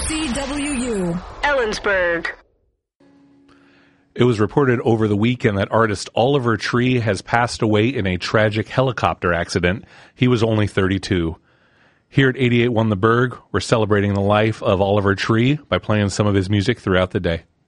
KCWU, Ellensburg. It was reported over the weekend that artist Oliver Tree has passed away in a tragic helicopter accident. He was only 32. Here at 88.1 The Berg, we're celebrating the life of Oliver Tree by playing some of his music throughout the day.